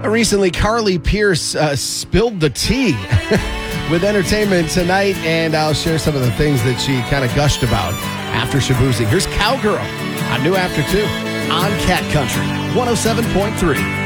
Recently, Carly Pierce spilled the tea with entertainment tonight, and I'll share some of the things that she kind of gushed about after Shaboozey. Here's Cowgirl on New After 2 on Cat Country 107.3.